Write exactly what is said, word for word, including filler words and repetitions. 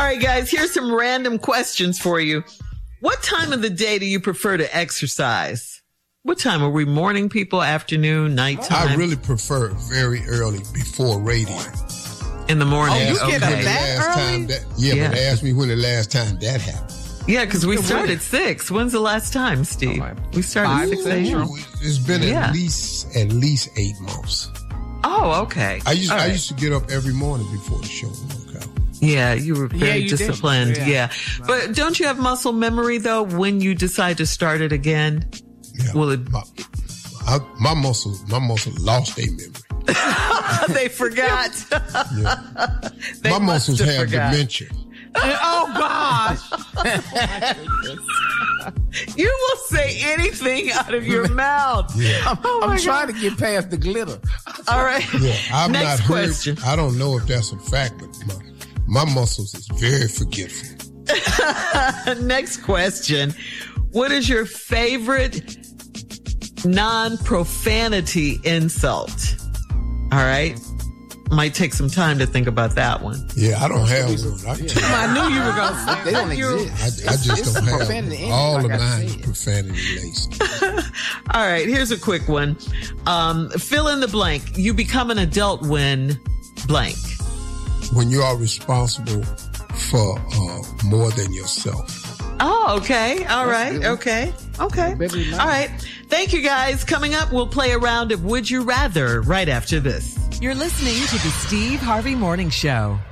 All right, guys, here's some random questions for you. What time of the day do you prefer to exercise? What time? Are we morning people, afternoon, nighttime? I really prefer very early before radio. In the morning. Oh, you okay. get up that early? That, yeah, yeah, but ask me when the last time that happened. Yeah, because we started at six. When's the last time, Steve? Oh, we started at six a.m. It's been yeah. at least at least eight months. Oh, okay. I used All I right. used to get up every morning before the show. Yeah, you were very yeah, you disciplined. Yeah. yeah. But don't you have muscle memory, though, when you decide to start it again? Yeah. Will it... My, I, my muscle, my muscle lost their memory. They forgot. yeah. They my muscles have, have forgot. dementia. Oh, gosh. You will say anything out of your mouth. Yeah. I'm, oh I'm my trying God. to get past the glitter. All right. Yeah, I've Next not heard. question. I don't know if that's a fact, but my, my muscles is very forgetful. Next question. What is your favorite non-profanity insult? All right. Might take some time to think about that one. Yeah, I don't have one. I, I knew you were going to say They don't exist. I, I just It's don't have profanity one. All like of I mine is said. profanity laced. All right. Here's a quick one. Um, fill in the blank. You become an adult when blank. When you are responsible for uh, more than yourself. Oh, okay. All That's right. good. Okay. Okay. Better than All right. Thank you, guys. Coming up, we'll play a round of Would You Rather right after this. You're listening to the Steve Harvey Morning Show.